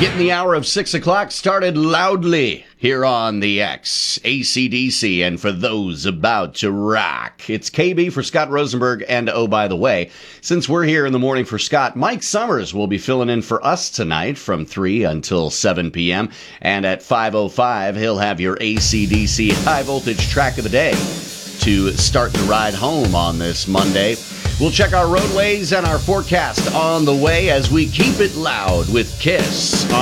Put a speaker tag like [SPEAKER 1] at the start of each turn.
[SPEAKER 1] Getting the hour of 6 o'clock started loudly here on the X, AC/DC, and for those about to rock. It's KB for Scott Rosenberg, and oh, by the way, since we're here in the morning for Scott, Mike Summers will be filling in for us tonight from 3 until 7 p.m., and at 5:05, he'll have your AC/DC high-voltage track of the day to start the ride home on this Monday. We'll check our roadways and our forecast on the way as we keep it loud with Kiss